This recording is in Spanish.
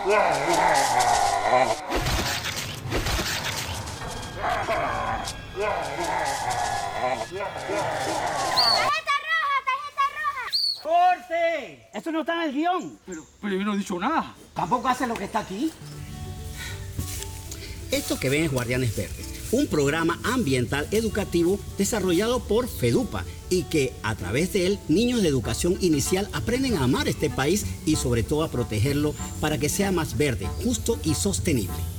¡Corte! Eso no está en el guión. Pero yo no he dicho nada. Tampoco hace lo que está aquí. Esto que ven es Guardianes Verdes, un programa ambiental educativo desarrollado por FEDUPA y que a través de él niños de educación inicial aprenden a amar este país y sobre todo a protegerlo para que sea más verde, justo y sostenible.